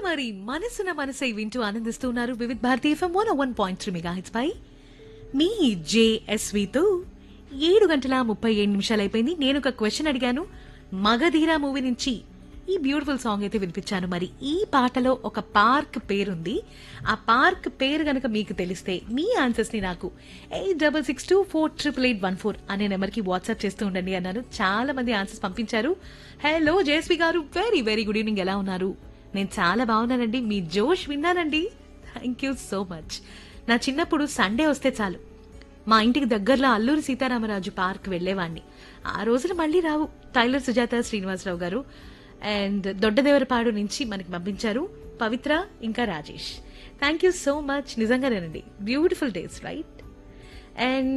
మరి మనసున మనసై వింటూ ఆనందిస్తున్నారు వివిధ్ భారతి ఎఫ్ఎం 101.3 మెగాహెట్స్ పై మీ జేఎస్వితో 7:37 అయిపోయింది. నేను ఒక క్వశ్చన్ అడిగాను. మగధీర మూవీ నుంచి ఈ బ్యూటిఫుల్ సాంగ్ అయితే వినిపించాను. మరి ఈ పాటలో ఒక పార్క్ పేరుంది. ఆ పార్క్ పేరు గనక మీకు తెలిస్తే మీ ఆన్సర్స్ ని నాకు 8662488814 అనే నెంబర్ కి వాట్సాప్ చేస్తూ ఉండండి అన్నాను. చాలా మంది ఆన్సర్స్ పంపించారు. హలో జయశ్రీ గారు, వెరీ వెరీ గుడ్ ఈవినింగ్, ఎలా ఉన్నారు? నేను చాలా బాగున్నానండి. మీ జోష్ విన్నానండి. Thank you so much. నా చిన్నప్పుడు సండే వస్తే చాలు మా ఇంటికి దగ్గరలో అల్లూరి సీతారామరాజు పార్క్ వెళ్లేవాడిని. ఆ రోజులు మళ్లీ రావు. టైలర్ సుజాత శ్రీనివాసరావు గారు అండ్ దొడ్డదేవరపాడు నుంచి మనకి పంపించారు. పవిత్ర ఇంకా Rajesh, thank you so much. నిజంగానేనండి, beautiful days, right? And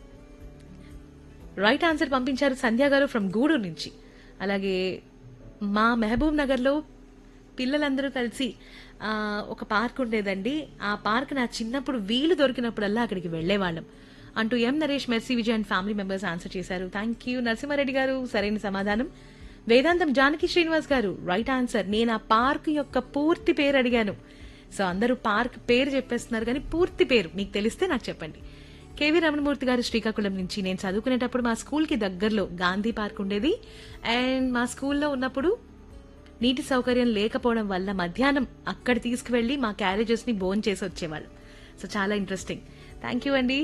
right answer పంపించారు సంధ్య గారు ఫ్రమ్ గూడూరు నుంచి. అలాగే మా మహబూబ్ నగర్ లో పిల్లలందరూ కలిసి ఒక పార్క్ ఉండేదండి. ఆ పార్క్ నా చిన్నప్పుడు వీలు దొరికినప్పుడల్లా అక్కడికి వెళ్లేవాళ్ళం అంటూ ఎం Naresh, mercy Vijay and family members answer చేశారు. Thank you. నరసింహారెడ్డి గారు సరైన సమాధానం. వేదాంతం జానకి శ్రీనివాస్ గారు రైట్ ఆన్సర్. నేను ఆ పార్క్ యొక్క పూర్తి పేరు అడిగాను. సో అందరూ పార్క్ పేరు చెప్పేస్తున్నారు, కానీ పూర్తి పేరు మీకు తెలిస్తే నాకు చెప్పండి. కేవీ రమణమూర్తి గారు శ్రీకాకుళం నుంచి, నేను చదువుకునేటప్పుడు మా స్కూల్ కి దగ్గరలో గాంధీ పార్క్ ఉండేది. అండ్ మా స్కూల్లో ఉన్నప్పుడు నీటి సౌకర్యం లేకపోవడం వల్ల మధ్యాహ్నం అక్కడ తీసుకువెళ్లి మా క్యారేజెస్ ని బోన్ చేసి వచ్చేవాళ్ళు. సో చాలా ఇంట్రెస్టింగ్. థ్యాంక్ యూ అండి.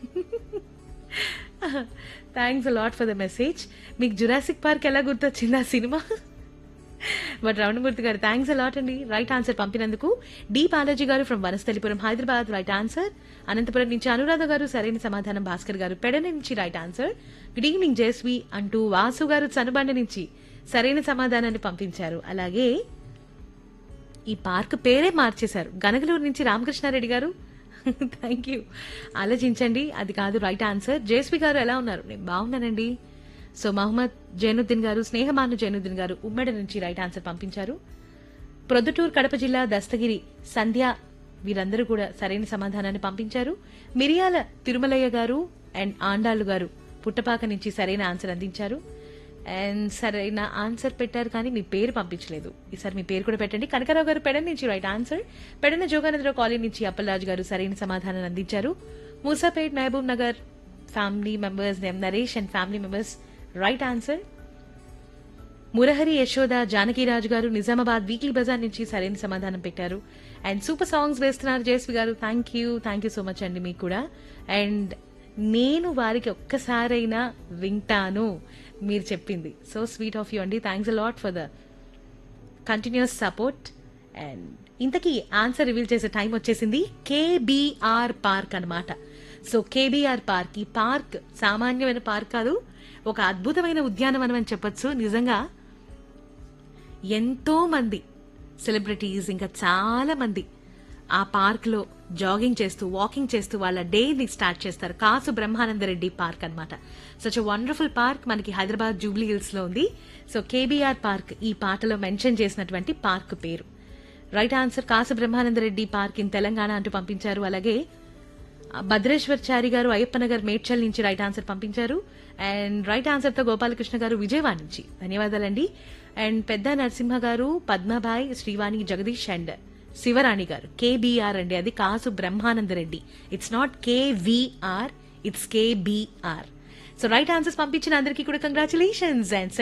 Thanks a lot for the message. మీకు జురాసిక్ పార్క్ ఎలా గుర్తొచ్చింది ఆ సినిమా? బట్ రమణమూర్తి గారు థ్యాంక్స్ అలాట్ అండి రైట్ ఆన్సర్ పంపినందుకు. డి బాలాజీ గారు from Vanasthalipuram Hyderabad right answer. Anantapuram నుంచి అనురాధ గారు సరైన సమాధానం. భాస్కర్ గారు పెడన నుంచి right answer. Good evening Jayashree అంటూ వాసు గారు చనుబండ నుంచి సరైన సమాధానాన్ని పంపించారు. అలాగే ఈ పార్క్ పేరే మార్చేశారు. గనగలూరు నుంచి రామకృష్ణారెడ్డి గారు థ్యాంక్ యూ. ఆలోచించండి, అది కాదు రైట్ ఆన్సర్. జేస్వి గారు ఎలా ఉన్నారు? నేను బాగున్నానండి. సో మహమ్మద్ జైనుద్దీన్ గారు, స్నేహమాను జైనుద్దీన్ గారు ఉమ్మడి నుంచి రైట్ ఆన్సర్ పంపించారు. ప్రొద్దుటూరు కడప జిల్లా దస్తగిరి సంధ్య వీరందరూ కూడా సరైన సమాధానాన్ని పంపించారు. మిరియాల తిరుమలయ్య గారు అండ్ ఆండాళ్ళు గారు పుట్టపాక నుంచి సరైన ఆన్సర్ అందించారు. అండ్ సరైన ఆన్సర్ పెట్టారు, కానీ మీ పేరు పంపించలేదు. ఈసారి మీ పేరు కూడా పెట్టండి. కనకారావు గారు పెడన్ నుంచి right answer. Pedana Jogananda Rao colony నుంచి అప్పలరాజు గారు సరైన సమాధానాన్ని అందించారు. Moosapet Mahabub Nagar family members M Naresh and family members right answer. Murahari Yashoda Janakiraju గారు నిజామాబాద్ వీక్లీ బజార్ నుంచి సరైన సమాధానం పెట్టారు. అండ్ సూపర్ సాంగ్స్ వేస్తున్నారు జయశ్రీ గారు. థ్యాంక్ యూ సో మచ్ అండి మీకు కూడా. అండ్ నేను వారికి ఒక్కసారైనా వింటాను మీరు చెప్పింది. సో స్వీట్ ఆఫ్ యూ అండి. Thanks a lot for the continuous support. And ఇంతకీ ఆన్సర్ రివీల్ చేసే టైం వచ్చేసింది. కేబీఆర్ పార్క్ అన్నమాట. సో కేబీఆర్ పార్క్, ఈ పార్క్ సామాన్యమైన పార్క్ కాదు, ఒక అద్భుతమైన ఉద్యానవనం అని చెప్పొచ్చు. నిజంగా ఎంతో మంది సెలబ్రిటీస్ ఇంకా చాలా మంది ఆ పార్క్ లో జాగింగ్ చేస్తూ వాకింగ్ చేస్తూ వాళ్ళ డేని స్టార్ట్ చేస్తారు. కాసు బ్రహ్మానందరెడ్డి పార్క్ అన్నమాట. సచ్ వండర్ఫుల్ పార్క్ మనకి హైదరాబాద్ జూబ్లీ హిల్స్ లో ఉంది. సో కేబీఆర్ పార్క్ ఈ పాటలో మెన్షన్ చేసినటువంటి పార్క్ పేరు. Right answer Kasu Brahmananda Reddy park in Telangana అంటూ పంపించారు. అలాగే భద్రేశ్వర్ చారి గారు అయ్యప్పనగర్ మేడ్చల్ నుంచి రైట్ ఆన్సర్ పంపించారు. అండ్ రైట్ ఆన్సర్ తో గోపాలకృష్ణ గారు విజయవాడ నుంచి ధన్యవాదాలండి. అండ్ పెద్ద నరసింహ గారు, పద్మబాయ్, శ్రీవాణి, జగదీష్ అండ్ శివరాణి గారు కేబీఆర్ అండి, అది కాసు Brahmananda Reddy. It's not KVR, it's KBR. So right answers పంపించిన అందరికీ కూడా కంగ్రాచులేషన్స్. అండ్